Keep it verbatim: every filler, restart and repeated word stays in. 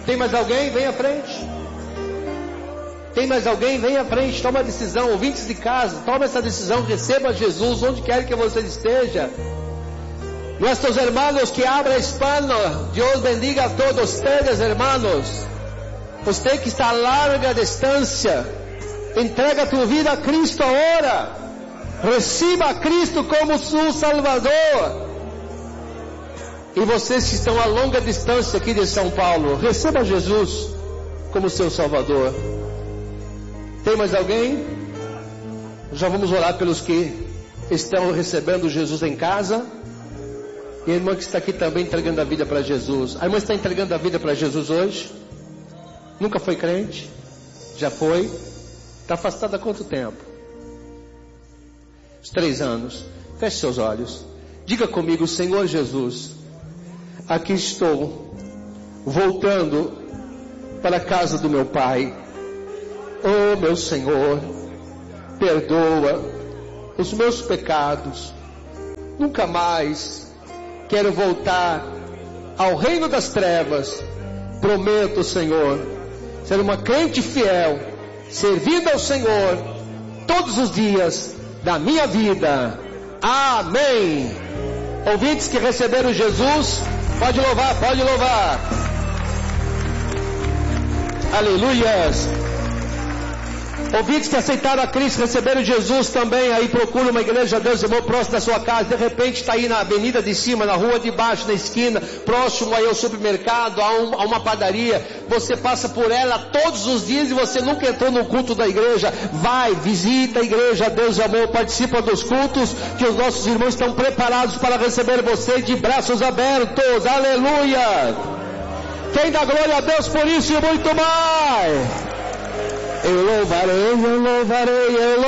Tem mais alguém? Vem à frente. Tem mais alguém? Vem à frente, toma a decisão. Ouvintes de casa, toma essa decisão, receba Jesus onde quer que você esteja. Nuestros hermanos que habla hispano, Deus bendiga a todos ustedes, hermanos. Você que está a larga distância, entrega tu vida a Cristo agora. Receba a Cristo como seu Salvador. E vocês que estão a longa distância aqui de São Paulo, receba Jesus como seu Salvador. Tem mais alguém? Já vamos orar pelos que estão recebendo Jesus em casa. E a irmã que está aqui também entregando a vida para Jesus. A irmã está entregando a vida para Jesus hoje? Nunca foi crente? Já foi? Está afastada há quanto tempo? Os três anos. Feche seus olhos. Diga comigo: Senhor Jesus, aqui estou, voltando para a casa do meu Pai. Oh meu Senhor, perdoa os meus pecados. Nunca mais quero voltar ao reino das trevas. Prometo, Senhor, ser uma crente fiel, servindo ao Senhor todos os dias da minha vida. Amém. Ouvintes que receberam Jesus, pode louvar, pode louvar. Aleluias. Ouvintes que aceitaram a Cristo, receberam Jesus também, aí procura uma igreja, Deus amor, próximo da sua casa. De repente está aí na avenida de cima, na rua de baixo, na esquina, próximo aí ao supermercado, a, um, a uma padaria. Você passa por ela todos os dias e você nunca entrou no culto da igreja. Vai, visita a igreja, Deus amor, participa dos cultos, que os nossos irmãos estão preparados para receber você de braços abertos. Aleluia. Quem dá glória a Deus por isso e muito mais? Eu louvarei, eu louvarei, eu